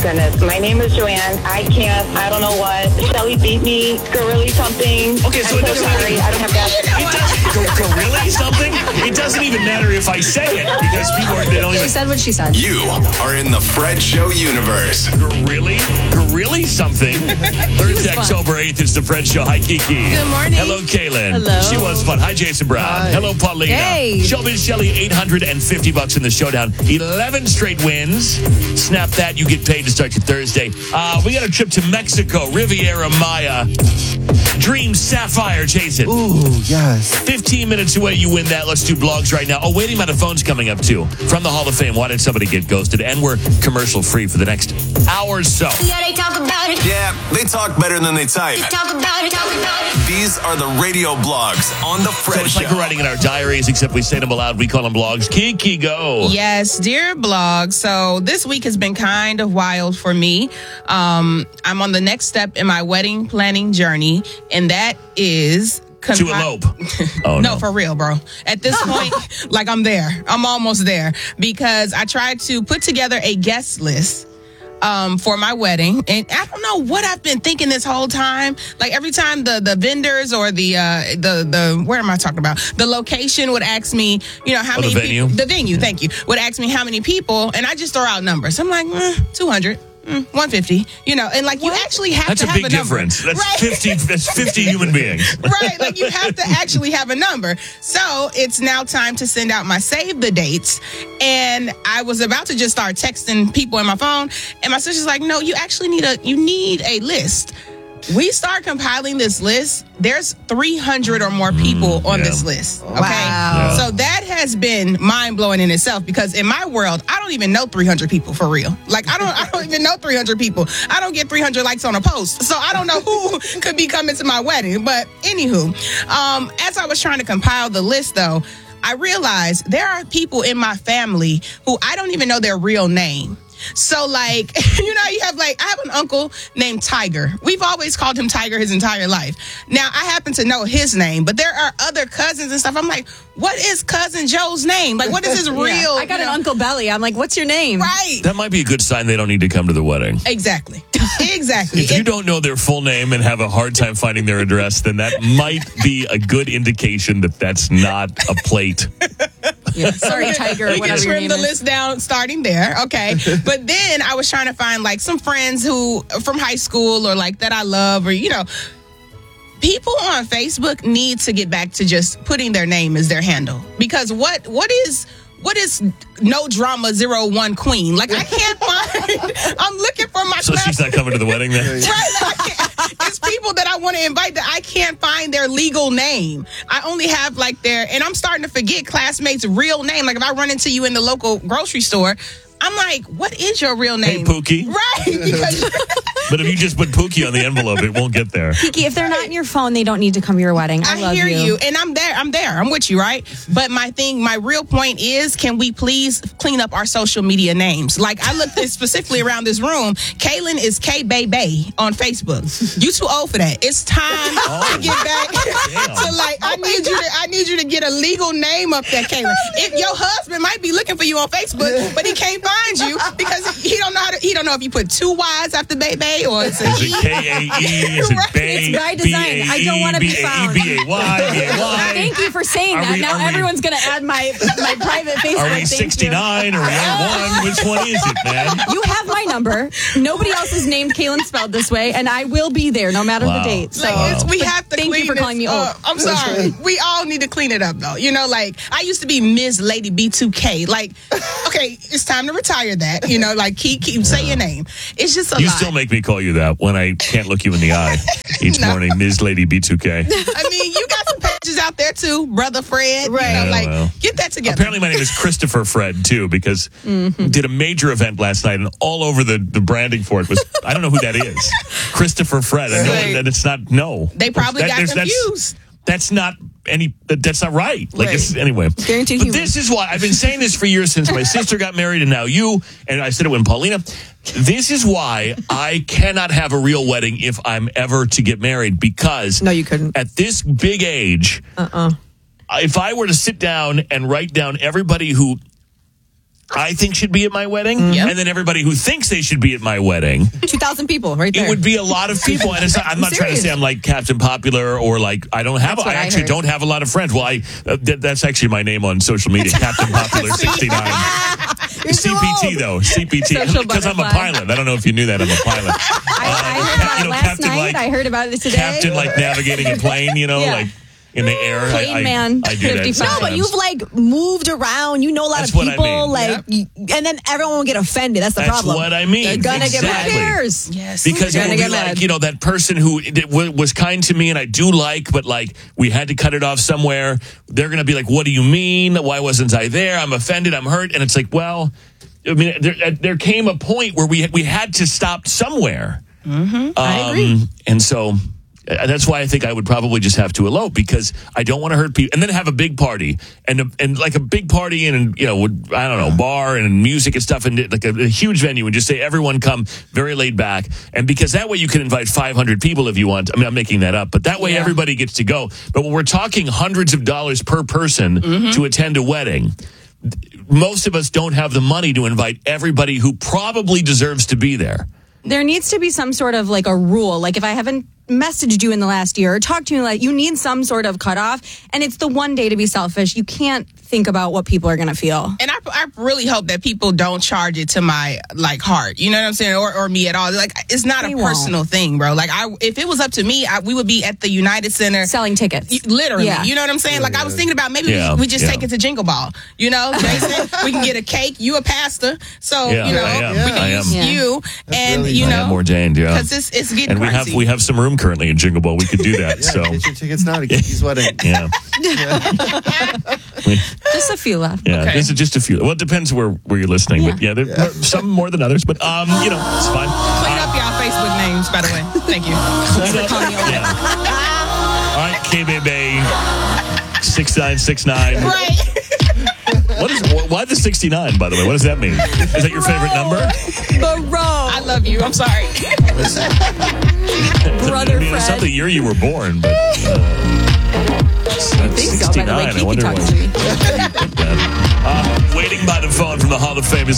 goodness. My name is Joanne. I don't know what. Shelly beat me. Gorilla something. Okay, so I'm so sorry. I don't have that. Gorilla something? It doesn't even matter if I say it because people they don't even. She said what she said. You are in the Fred Show universe. Really something. Thursday, October 8th is the Fred Show. Hi, Kiki. Good morning. Hello, Kaylin. Hello. She was fun. Hi, Jason Brown. Hi. Hello, Paulina. Hey. Shelby and Shelley, $850 in the showdown. 11 straight wins. Snap that. You get paid to start your Thursday. We got a trip to Mexico. Riviera Maya. Dream Sapphire. Jason. Ooh, yes. 15 minutes away, you win that. Let's do blogs right now. Oh, waiting by the phone's coming up, too. From the Hall of Fame, why did somebody get ghosted? And we're commercial-free for the next hour or so. Yeah, they talk about it. Yeah, they talk better than they type. Talk about it. Talk about it. These are the radio blogs on the So Fred it's Show. like we're writing in our diaries, except we say them aloud. We call them blogs. Kiki, go. Yes, dear blog. So this week has been kind of wild for me. I'm on the next step in my wedding planning journey, and that is To elope. Oh, no, for real, bro. At this point, like I'm there. I'm almost there because I tried to put together a guest list for my wedding, and I don't know what I've been thinking this whole time. Like every time the vendors or the where am I talking about? The location would ask me, how many the venue? people. The venue, thank you. Would ask me how many people, and I just throw out numbers. I'm like 200. 150, and like you actually have That's to a have big a number. difference. That's right? 50. That's 50 human beings. Right, like you have to actually have a number. So it's now time to send out my save the dates. And I was about to just start texting people in my phone, and my sister's like, no, you actually need a list. We start compiling this list. There's 300 or more people on this list. Okay. Wow. So that has been mind blowing in itself because in my world, I don't even know 300 people for real. Like I don't even know 300 people. I don't get 300 likes on a post. So I don't know who could be coming to my wedding. But anywho, as I was trying to compile the list though, I realized there are people in my family who I don't even know their real name. So, like, I have an uncle named Tiger. We've always called him Tiger his entire life. Now, I happen to know his name, but there are other cousins and stuff. I'm like, what is Cousin Joe's name? Like, what is his real? Yeah. I got an Uncle Belly. I'm like, what's your name? Right. That might be a good sign they don't need to come to the wedding. Exactly. If you don't know their full name and have a hard time finding their address, then that might be a good indication that that's not a plate. Yeah. Sorry, Tiger, We can whatever your trim name the is. list down starting there. Okay. But then I was trying to find like some friends who from high school or like that I love or, people on Facebook need to get back to just putting their name as their handle because what is no drama 01 queen? Like I can't find. I'm looking for my. So she's not coming to the wedding then? Right, like it's people that I want to invite that I can't find their legal name. I only have like and I'm starting to forget classmates' real name. Like if I run into you in the local grocery store, I'm like, what is your real name? Hey, Pookie. Right. Because But if you just put Pookie on the envelope, it won't get there. Kiki, if they're not in your phone, they don't need to come to your wedding. I love hear you. And I'm there. I'm with you, right? But my real point is, can we please clean up our social media names? Like I looked specifically around this room. Kaylin is K-Bay on Facebook. You too old for that. It's time to get back to like, I need you to get a legal name up there, Kaylin. If your husband might be looking for you on Facebook, but he can't find you because he don't know if you put two Y's after Bay or it's a Is it K-A-E? Is it Right. Bay? It's by design. I don't want to be found. B-A-E-B-A-Y, B-A-Y. Thank you for saying Are that. we- Now are we- everyone's going to add my private Facebook. Are we Thank 69? Are we 01? Which one is it, man? You have my number. Nobody else is named Kaylin spelled this way, and I will be there no matter Wow. the date. So we have to thank clean you for calling me old. I'm sorry. We all need to clean it up, though. Like I used to be Ms. Lady B2K. Like, okay, it's time to retire that. Like keep say your name. It's just a You lot. still make me call you that when I can't look you in the eye each No. morning, Ms. Lady B2K. I mean, you got some pages out there too, Brother Fred. Right. Yeah, well. Get that together. Apparently, my name is Christopher Fred, too, because did a major event last night, and all over the branding for it was, I don't know who that is. Christopher Fred. I know Right. that it's not, no. They probably got there's- confused. That's not that's not right. Like, Right. anyway. Guaranteed But human. this is why I've been saying this for years since my sister got married and now you, and I said it when Paulina. This is why I cannot have a real wedding if I'm ever to get married, because No, you couldn't. at this big age, if I were to sit down and write down everybody who I think should be at my wedding, Yep. and then everybody who thinks they should be at my wedding. 2,000 people right there. It would be a lot of people, and it's not, I'm not trying to say I'm like Captain Popular or like I don't have. That's what I I actually heard. don't have a lot of friends. Well, that's actually my name on social media, Captain Popular 69. CPT though, CPT, Social because I'm a butterfly. pilot. I don't know if you knew that I'm a pilot. I heard about it last Captain, night. like, I heard about it today. Captain, like navigating a plane, Yeah. like in the air. Plane man, I do that 55. No, but sometimes. you've like moved around. You know a lot That's of what I people, mean. and then everyone will get offended. That's the That's problem. what I mean. They're gonna get mad. Exactly. Who cares? Yes. Because it Gonna would be get like, mad. you know, that person who was kind to me and I do like, but like we had to cut it off somewhere. They're going to be like, what do you mean? Why wasn't I there? I'm offended. I'm hurt. And it's like, well, I mean, there came a point where we had to stop somewhere. I agree. And so that's why I think I would probably just have to elope because I don't want to hurt people and then have a big party and like a big party and, you know, I don't know, bar and music and stuff and like a huge venue and just say everyone come very laid back. And because that way you can invite 500 people if you want. I mean, I'm making that up, but that way everybody gets to go. But when we're talking hundreds of dollars per person to attend a wedding, most of us don't have the money to invite everybody who probably deserves to be there. There needs to be some sort of like a rule. Like if I haven't messaged you in the last year or talked to you, like you need some sort of cutoff. And it's the one day to be selfish. You can't think about what people are going to feel. And I really hope that people don't charge it to my like heart. You know what I'm saying? Or me at all. Like it's not They a won't. personal thing, bro. Like if it was up to me, we would be at the United Center Selling tickets. literally. Yeah. You know what I'm saying? Like I was thinking about maybe we just take it to Jingle Ball. You know, Jason, we can get a cake. You a pastor, so Yeah, you know I am. we can I use am. you, and really you I know am ordained, yeah. because it's getting And crazy. we have some room currently in Jingle Ball. We could do that. So Get your tickets now to Kiki's wedding. yeah, Just a few left. yeah. Okay. This is just a few. Well, it depends where you're listening, but yeah, some more than others. But you know, it's fine. Clean up y'all Facebook names, by the way. Thank you. Yeah. All right, KBB 6969. Right. Why the 69? By the way, what does that mean? Is that your favorite number? I love you. I'm sorry. Brother I mean, it's not Fred. the year you were born, but I think so, by the way. 69. I Kiki wonder talked why. to me. Waiting by the phone from the Hall of Fame is